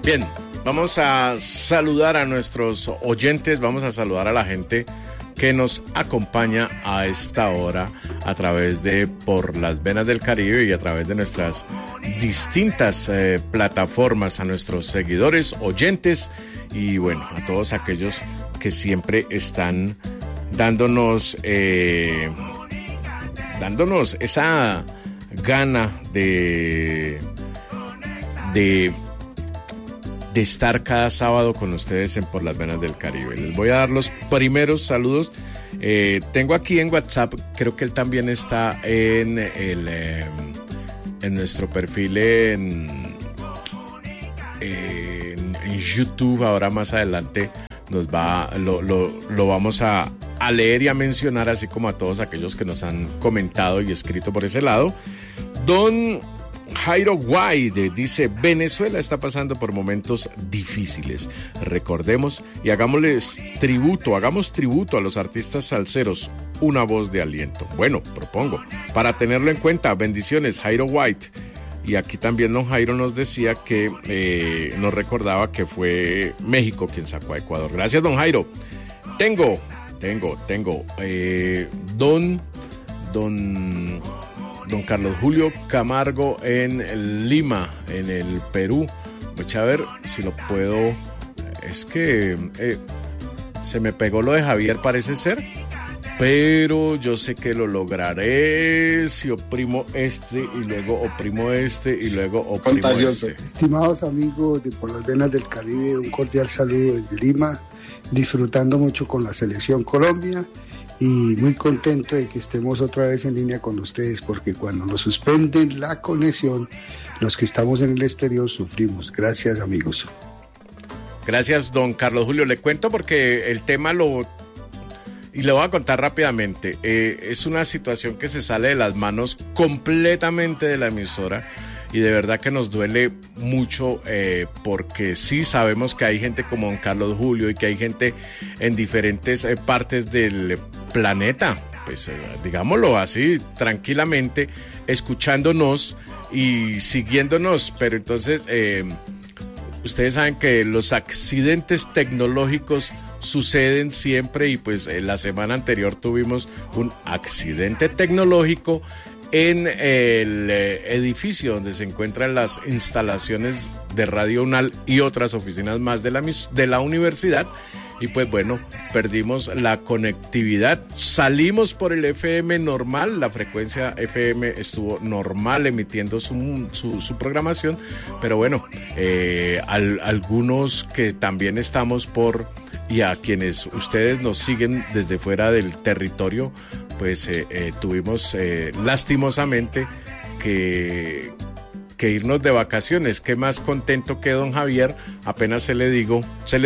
Bien, vamos a saludar a nuestros oyentes, vamos a saludar a la gente que nos acompaña a esta hora a través de Por las Venas del Caribe y a través de nuestras distintas plataformas, a nuestros seguidores, oyentes y bueno, a todos aquellos que siempre están dándonos esa gana de estar cada sábado con ustedes en Por las Venas del Caribe. Les voy a dar los primeros saludos. Tengo aquí en WhatsApp, creo que él también está en nuestro perfil en YouTube. Ahora más adelante lo vamos a leer y a mencionar, así como a todos aquellos que nos han comentado y escrito por ese lado. Don Jairo White dice: Venezuela está pasando por momentos difíciles. Recordemos y hagamos tributo a los artistas salseros, una voz de aliento. Bueno, propongo, para tenerlo en cuenta. Bendiciones, Jairo White. Y aquí también don Jairo nos decía que nos recordaba que fue México quien sacó a Ecuador. Gracias, don Jairo. Tengo don Carlos Julio Camargo en Lima, en el Perú. Voy a ver si lo puedo. Es que se me pegó lo de Javier, parece ser, pero yo sé que lo lograré si oprimo este y luego oprimo este y luego oprimo Contagioso. este. Estimados amigos de Por las Venas del Caribe, un cordial saludo desde Lima, disfrutando mucho con la Selección Colombia y muy contento de que estemos otra vez en línea con ustedes, porque cuando nos suspenden la conexión, los que estamos en el exterior sufrimos. Gracias, amigos. Gracias, don Carlos Julio. Le cuento porque el tema le voy a contar rápidamente. Es una situación que se sale de las manos completamente de la emisora y de verdad que nos duele mucho porque sí sabemos que hay gente como don Carlos Julio y que hay gente en diferentes partes del planeta, pues digámoslo así, tranquilamente, escuchándonos y siguiéndonos, pero entonces ustedes saben que los accidentes tecnológicos suceden siempre y pues la semana anterior tuvimos un accidente tecnológico en el edificio donde se encuentran las instalaciones de Radio UNAL y otras oficinas más de la universidad. Y pues bueno, perdimos la conectividad, salimos por el FM normal, la frecuencia FM estuvo normal emitiendo su programación, pero bueno, algunos que también estamos y a quienes ustedes nos siguen desde fuera del territorio, pues tuvimos lastimosamente que irnos de vacaciones. Qué más contento que don Javier, apenas se le dijo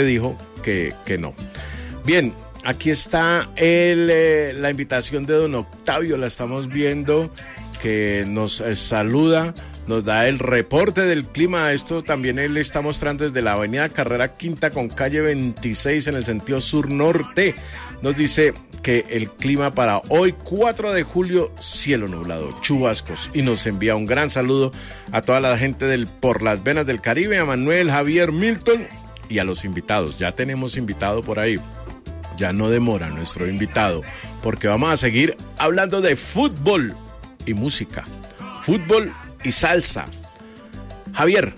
que no. Bien, aquí está la invitación de don Octavio, la estamos viendo, que nos saluda, nos da el reporte del clima. Esto también él está mostrando desde la avenida Carrera Quinta con calle 26 en el sentido sur-norte. Nos dice que el clima para hoy 4 de julio, cielo nublado, chubascos, y nos envía un gran saludo a toda la gente del Por las Venas del Caribe, a Manuel, Javier, Milton y a los invitados. Ya tenemos invitado por ahí, ya no demora nuestro invitado, porque vamos a seguir hablando de fútbol y música, fútbol y salsa. Javier.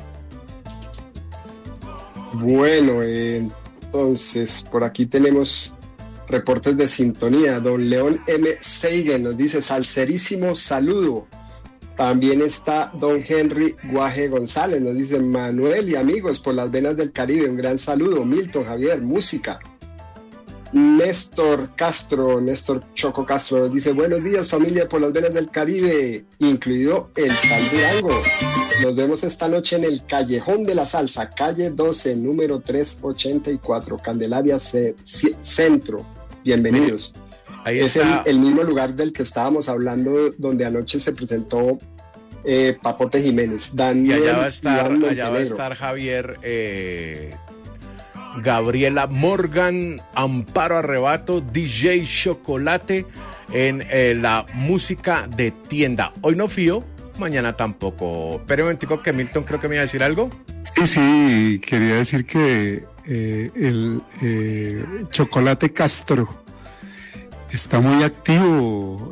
Bueno, entonces por aquí tenemos reportes de sintonía. Don León M. Seigen nos dice: salserísimo saludo. También está don Henry Guaje González, nos dice: Manuel y amigos Por las Venas del Caribe, un gran saludo. Milton, Javier, música. Néstor Choco Castro nos dice: buenos días familia Por las Venas del Caribe, incluido el Tal Durango. Nos vemos esta noche en el Callejón de la Salsa, calle 12, número 384, Candelaria Centro. Bienvenidos. Ahí es está. el mismo lugar del que estábamos hablando, donde anoche se presentó Papote Jiménez. Daniel, y allá va a estar Javier, Gabriela Morgan, Amparo Arrebato, DJ Chocolate en la música de tienda. Hoy no fío, mañana tampoco. Pero un momentico que Milton creo que me iba a decir algo. Sí, quería decir que el Chocolate Castro está muy activo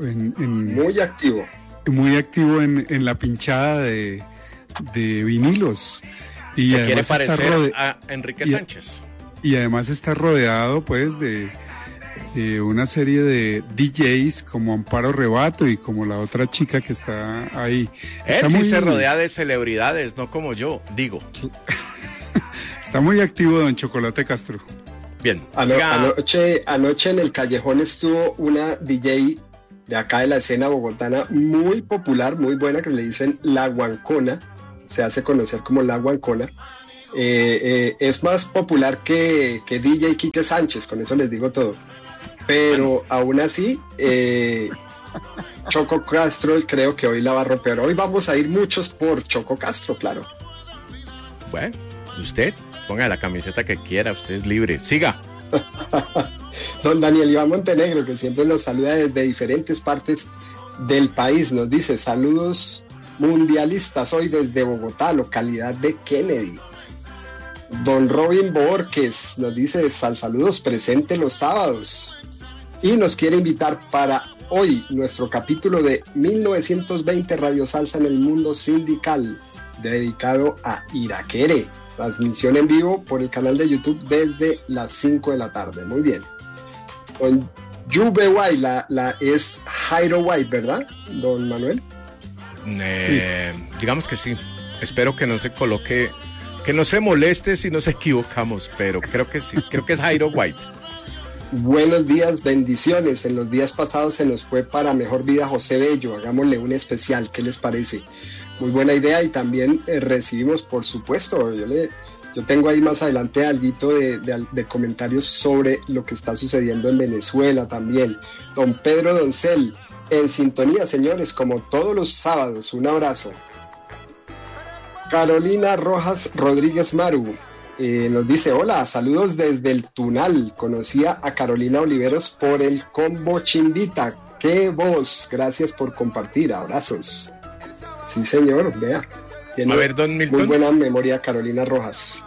muy activo en la pinchada de vinilos. Y se quiere parecer a Enrique Sánchez. Y además está rodeado pues de una serie de DJs como Amparo Rebato y como la otra chica que está ahí. Él sí se rodea de celebridades, no como yo, digo. Está muy activo don Chocolate Castro. Bien. Anoche en el Callejón estuvo una DJ de acá de la escena bogotana muy popular, muy buena, que le dicen La Guancona, se hace conocer como La Guancona. Es más popular que DJ Quique Sánchez, con eso les digo todo. Pero aún así, Choco Castro creo que hoy la va a romper. Hoy vamos a ir muchos por Choco Castro, claro. Bueno, usted ponga la camiseta que quiera, usted es libre. Siga. Don Daniel Iván Montenegro, que siempre nos saluda desde diferentes partes del país, nos dice: saludos mundialistas hoy desde Bogotá, localidad de Kennedy. Don Robin Borges nos dice: saludos, presente los sábados, y nos quiere invitar para hoy nuestro capítulo de 1920 Radio Salsa en el mundo sindical, dedicado a Iraquere. Transmisión en vivo por el canal de YouTube desde las 5 de la tarde. Muy bien. Con Juve White, es Jairo White, ¿verdad, don Manuel? Digamos que sí. Espero que no se coloque, que no se moleste si nos equivocamos, pero creo que sí. Creo que es Jairo White. Buenos días, bendiciones. En los días pasados se nos fue para Mejor Vida José Bello. Hagámosle un especial, ¿qué les parece? Muy buena idea. Y también recibimos, por supuesto, yo tengo ahí más adelante alguito de comentarios sobre lo que está sucediendo en Venezuela también. Don Pedro Doncel, en sintonía, señores, como todos los sábados. Un abrazo. Carolina Rojas Rodríguez Maru nos dice: hola, saludos desde el Tunal. Conocía a Carolina Oliveros por el combo Chimbita. ¡Qué voz! Gracias por compartir. Abrazos. Sí, señor, vea. Tiene a ver, don Milton. Muy buena memoria Carolina Rojas.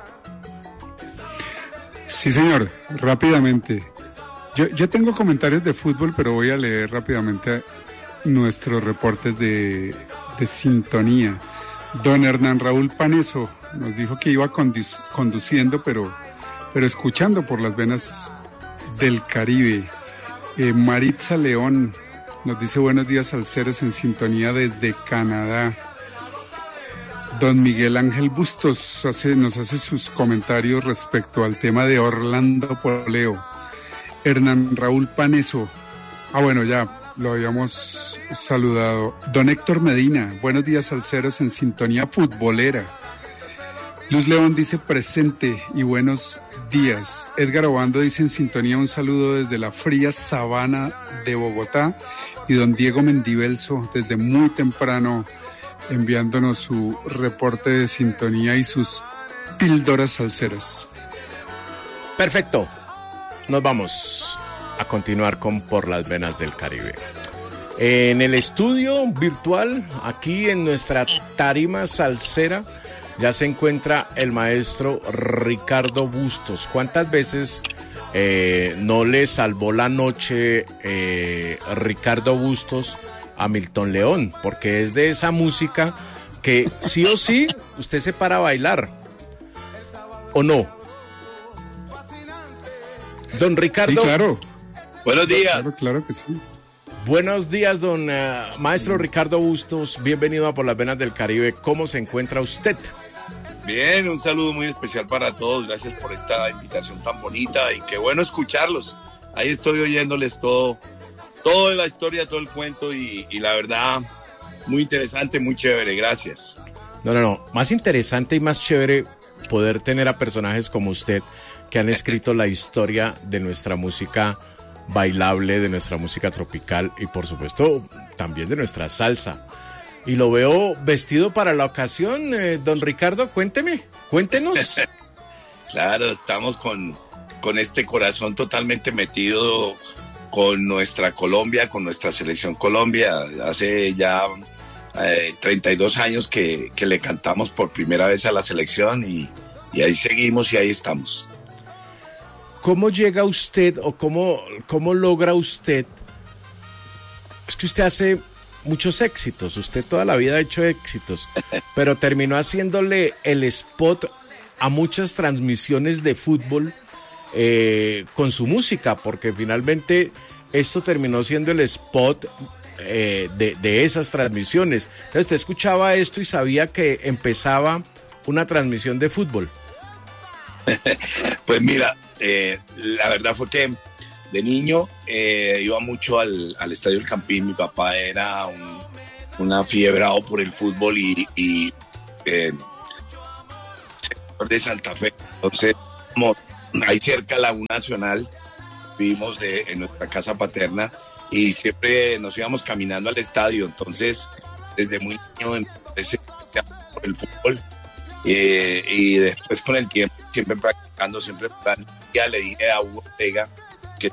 Sí, señor, rápidamente. Yo tengo comentarios de fútbol, pero voy a leer rápidamente nuestros reportes de sintonía. Don Hernán Raúl Paneso nos dijo que iba conduciendo, pero escuchando por las venas del Caribe. Maritza León nos dice: buenos días, salseros, en sintonía desde Canadá. Don Miguel Ángel Bustos nos hace sus comentarios respecto al tema de Orlando Poleo. Hernán Raúl Paneso. Bueno, ya lo habíamos saludado. Don Héctor Medina: buenos días, salseros, en sintonía futbolera. Luz León dice: presente y buenos días. Edgar Obando dice: en sintonía, un saludo desde la fría sabana de Bogotá. Y don Diego Mendivelso, desde muy temprano, enviándonos su reporte de sintonía y sus píldoras salseras. Perfecto. Nos vamos a continuar con Por las Venas del Caribe. En el estudio virtual, aquí en nuestra tarima salsera, ya se encuentra el maestro Ricardo Bustos. ¿Cuántas veces no le salvó la noche Ricardo Bustos a Milton León? Porque es de esa música que sí o sí usted se para a bailar, ¿o no? Don Ricardo. Sí, claro. Buenos días. Claro que sí. Buenos días, don maestro Ricardo Bustos. Bienvenido a Por las Venas del Caribe. ¿Cómo se encuentra usted? Bien, un saludo muy especial para todos. Gracias por esta invitación tan bonita y qué bueno escucharlos. Ahí estoy oyéndoles toda la historia, todo el cuento y la verdad, muy interesante, muy chévere. Gracias. No. Más interesante y más chévere poder tener a personajes como usted que han escrito la historia de nuestra música bailable, de nuestra música tropical y por supuesto también de nuestra salsa. Y lo veo vestido para la ocasión, don Ricardo, cuéntenos. Claro, estamos con este corazón totalmente metido con nuestra Colombia, con nuestra selección Colombia. Hace ya 32 años que le cantamos por primera vez a la selección y ahí seguimos y ahí estamos. ¿Cómo llega usted o cómo logra usted? Es que usted hace muchos éxitos, usted toda la vida ha hecho éxitos, pero terminó haciéndole el spot a muchas transmisiones de fútbol con su música, porque finalmente esto terminó siendo el spot de esas transmisiones. Entonces usted escuchaba esto y sabía que empezaba una transmisión de fútbol. Pues mira, la verdad fue que de niño iba mucho al Estadio El Campín. Mi papá era un afiebrado por el fútbol y de Santa Fe. Entonces, como ahí cerca la U Nacional, vivimos en nuestra casa paterna y siempre nos íbamos caminando al estadio. Entonces, desde muy niño empecé por el fútbol y después con el tiempo, siempre practicando, ya le dije a Hugo Ortega que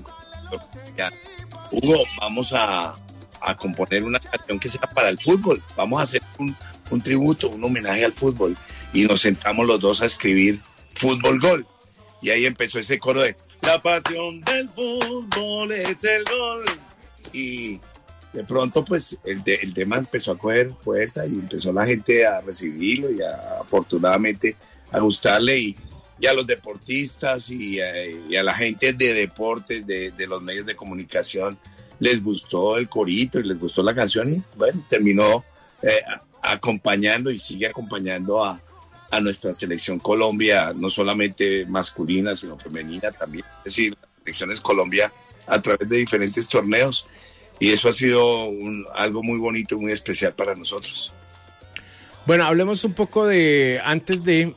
Hugo, vamos a componer una canción que sea para el fútbol, vamos a hacer un tributo, un homenaje al fútbol, y nos sentamos los dos a escribir Fútbol Gol, y ahí empezó ese coro de la pasión del fútbol es el gol, y de pronto pues el tema empezó a coger fuerza y empezó la gente a recibirlo y afortunadamente a gustarle, y a los deportistas y a la gente de deportes, de los medios de comunicación, les gustó el corito y les gustó la canción y bueno, terminó acompañando y sigue acompañando a nuestra selección Colombia, no solamente masculina, sino femenina también. Es decir, las selecciones Colombia a través de diferentes torneos, y eso ha sido algo muy bonito, muy especial para nosotros. Bueno, hablemos un poco antes de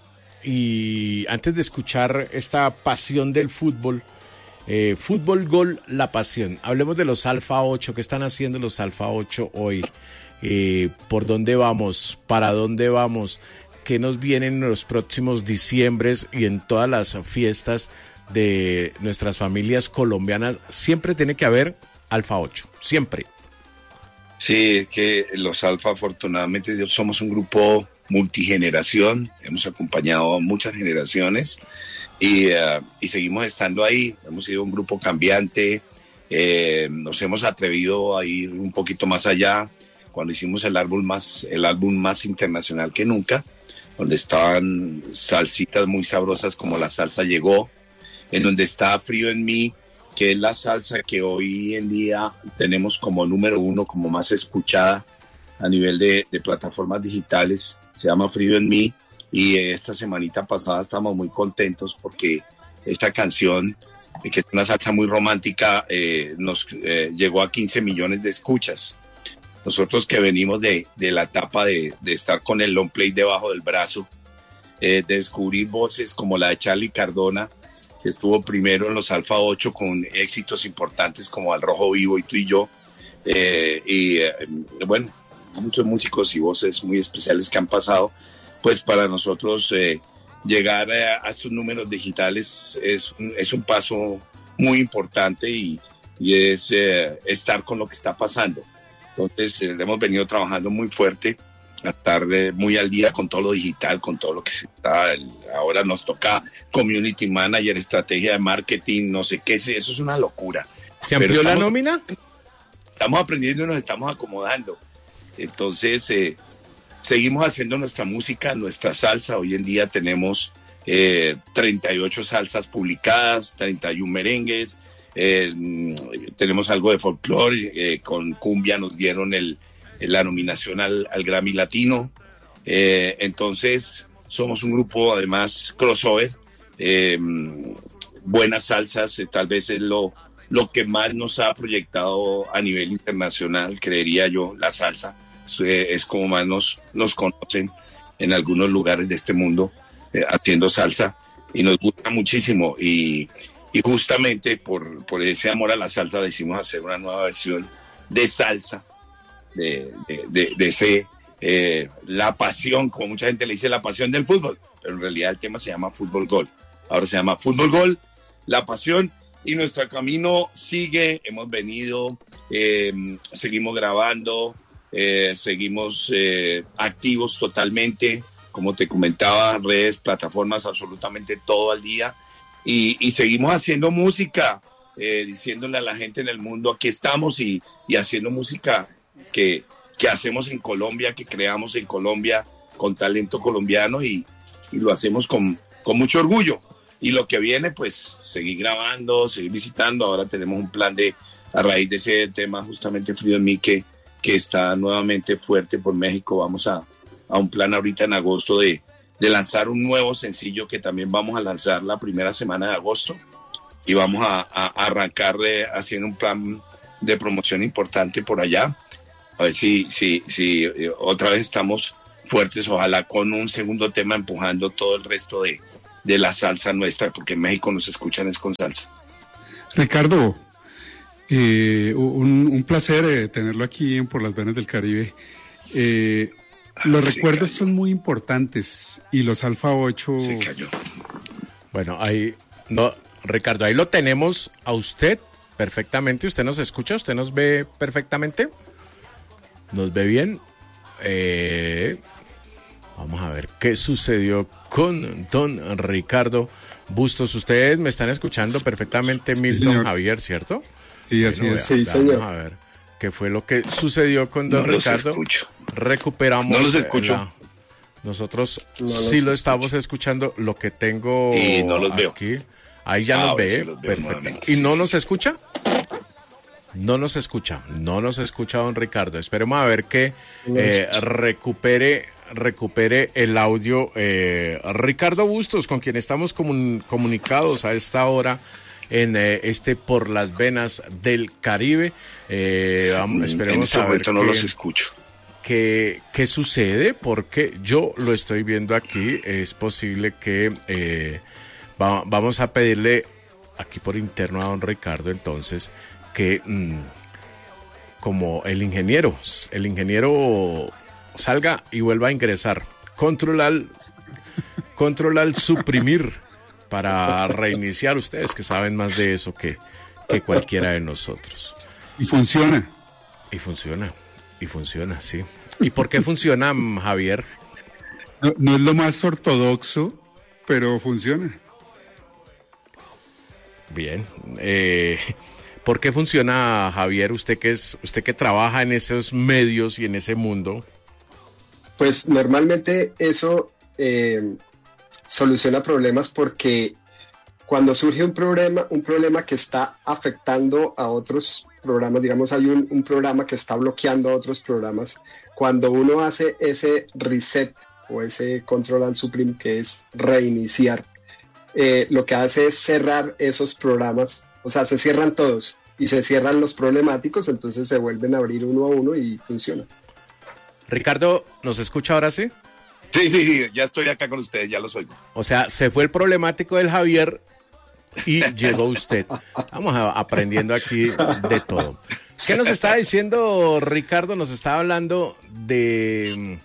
escuchar esta pasión del fútbol, Fútbol Gol, la pasión. Hablemos de los Alfa 8, ¿qué están haciendo los Alfa 8 hoy? ¿Por dónde vamos? ¿Para dónde vamos? ¿Qué nos vienen en los próximos diciembres y en todas las fiestas de nuestras familias colombianas? Siempre tiene que haber Alfa 8, siempre. Sí, es que los Alfa afortunadamente somos un grupo multigeneración, hemos acompañado a muchas generaciones y seguimos estando ahí. Hemos sido un grupo cambiante, nos hemos atrevido a ir un poquito más allá cuando hicimos el álbum más internacional que nunca, donde estaban salsitas muy sabrosas como La Salsa Llegó, en donde está Frío en Mí, que es la salsa que hoy en día tenemos como número 1, como más escuchada a nivel de plataformas digitales. Se llama Frío en Mí, y esta semanita pasada estamos muy contentos porque esta canción, que es una salsa muy romántica, nos llegó a 15 millones de escuchas. Nosotros que venimos de la etapa de estar con el long play debajo del brazo, de descubrir voces como la de Charly Cardona, que estuvo primero en los Alfa 8 con éxitos importantes como Al Rojo Vivo y Tú y Yo, bueno, muchos músicos y voces muy especiales que han pasado, pues para nosotros llegar a estos números digitales es un paso muy importante y es estar con lo que está pasando. Entonces hemos venido trabajando muy fuerte, a estar muy al día con todo lo digital, con todo lo que se está. Ahora nos toca community manager, estrategia de marketing, no sé qué, eso es una locura. ¿Se amplió la nómina? Estamos aprendiendo y nos estamos acomodando. Entonces seguimos haciendo nuestra música, nuestra salsa. Hoy en día tenemos 38 salsas publicadas, 31 merengues, tenemos algo de folclore, con cumbia nos dieron la nominación al Grammy Latino. Entonces somos un grupo además crossover, buenas salsas, tal vez es lo que más nos ha proyectado a nivel internacional, creería yo, la salsa. Es como más nos conocen en algunos lugares de este mundo haciendo salsa, y nos gusta muchísimo, y justamente por ese amor a la salsa decidimos hacer una nueva versión de salsa, de ese la pasión, como mucha gente le dice, la pasión del fútbol, pero en realidad el tema se llama Fútbol Gol. Ahora se llama Fútbol Gol, la pasión, y nuestro camino sigue. Hemos venido, seguimos grabando, seguimos activos totalmente, como te comentaba, redes, plataformas, absolutamente todo al día, y seguimos haciendo música, diciéndole a la gente en el mundo, aquí estamos, y haciendo música que hacemos en Colombia, que creamos en Colombia, con talento colombiano, y lo hacemos con mucho orgullo. Y lo que viene, pues, seguir grabando, seguir visitando. Ahora tenemos un plan a raíz de ese tema, justamente Frío en mí, que está nuevamente fuerte por México. Vamos a un plan ahorita en agosto de lanzar un nuevo sencillo, que también vamos a lanzar la primera semana de agosto. Y vamos a arrancar haciendo un plan de promoción importante por allá. A ver si otra vez estamos fuertes, ojalá con un segundo tema empujando todo el resto de la salsa nuestra, porque en México nos escuchan es con salsa. Ricardo, un placer tenerlo aquí en Por las Venas del Caribe. Los recuerdos son muy importantes, y los Alfa 8... Se cayó. Bueno, ahí, no, Ricardo, ahí lo tenemos a usted perfectamente. ¿Usted nos escucha? ¿Usted nos ve perfectamente? ¿Nos ve bien? Vamos a ver qué sucedió con don Ricardo Bustos. Ustedes me están escuchando perfectamente, Milton, señor. Javier, ¿cierto? Sí, así Bueno, es. Sí, señor. Vamos a ver qué fue lo que sucedió con don No los Ricardo. escucho. Recuperamos. No los escucho. Nosotros No los sí lo escucho. estamos escuchando. Lo que tengo Y no los veo. aquí. Ahí ya nos Ahora ve. sí los veo Perfecto. nuevamente. ¿Y Sí, no sí, nos sí. escucha? No nos escucha don Ricardo. Esperemos a ver que recupere el audio Ricardo Bustos, con quien estamos comunicados a esta hora en Por las Venas del Caribe. Esperemos en este a ver momento no los escucho. qué sucede, porque yo lo estoy viendo aquí. Es posible que vamos a pedirle aquí por interno a don Ricardo, entonces, que como el ingeniero salga y vuelva a ingresar, control al suprimir para reiniciar. Ustedes que saben más de eso que cualquiera de nosotros. Y funciona. Y funciona, sí. ¿Y por qué funciona, Javier? No es lo más ortodoxo, pero funciona. Bien. ¿Por qué funciona, Javier? Usted que trabaja en esos medios y en ese mundo. Pues normalmente eso soluciona problemas, porque cuando surge un problema que está afectando a otros programas, digamos, hay un programa que está bloqueando a otros programas, cuando uno hace ese reset o ese control and supreme, que es reiniciar, lo que hace es cerrar esos programas, o sea, se cierran todos y se cierran los problemáticos, entonces se vuelven a abrir uno a uno y funciona. Ricardo, ¿nos escucha ahora sí? Sí, ya estoy acá con ustedes, ya los oigo. O sea, se fue el problemático del Javier y llegó usted. Vamos aprendiendo aquí de todo. ¿Qué nos está diciendo Ricardo? Nos está hablando de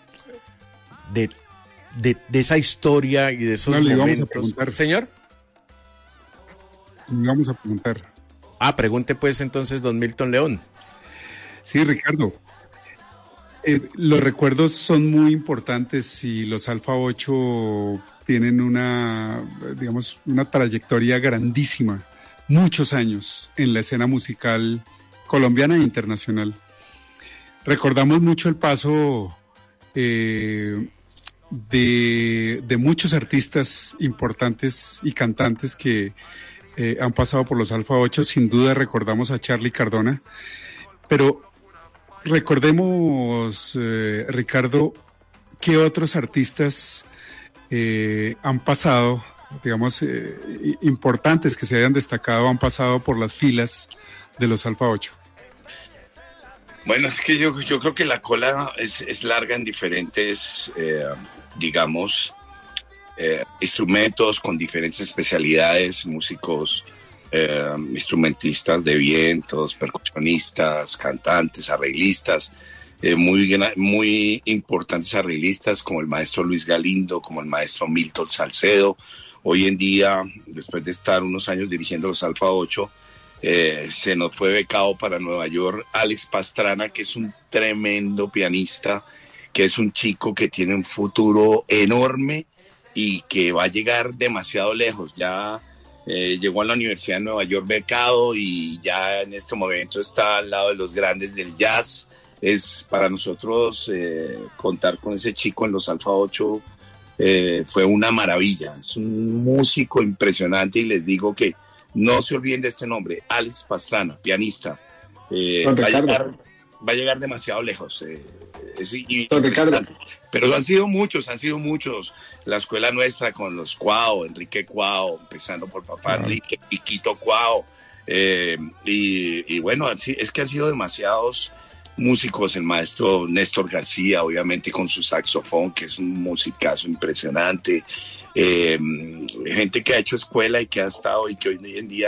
esa historia y de esos No, le íbamos a momentos. preguntar. Señor. Vamos a preguntar. Pregunte pues entonces, don Milton León. Sí, Ricardo. Los recuerdos son muy importantes, y los Alfa 8 tienen una trayectoria grandísima, muchos años en la escena musical colombiana e internacional. Recordamos mucho el paso de muchos artistas importantes y cantantes que han pasado por los Alfa 8. Sin duda recordamos a Charly Cardona, pero recordemos, Ricardo, qué otros artistas han pasado, digamos, importantes que se hayan destacado, han pasado por las filas de los Alfa 8. Bueno, es que yo creo que la cola es larga en diferentes, instrumentos con diferentes especialidades, músicos, instrumentistas de vientos, percusionistas, cantantes, arreglistas, muy importantes arreglistas, como el maestro Luis Galindo, como el maestro Milton Salcedo. Hoy en día, después de estar unos años dirigiendo los Alfa 8, se nos fue becado para Nueva York Alex Pastrana, que es un tremendo pianista, que es un chico que tiene un futuro enorme y que va a llegar demasiado lejos. Ya llegó a la Universidad de Nueva York becado y ya en este momento está al lado de los grandes del jazz. Es para nosotros contar con ese chico en los Alfa 8 fue una maravilla. Es un músico impresionante y les digo que no se olviden de este nombre, Alex Pastrana, pianista. Va a llegar demasiado lejos. Pero han sido muchos. La escuela nuestra con los Cuao, Enrique Cuao, empezando por papá Enrique, Piquito Cuao. Y bueno, es que han sido demasiados músicos. El maestro Néstor García, obviamente con su saxofón, que es un musicazo impresionante. Gente que ha hecho escuela y que ha estado y que hoy en día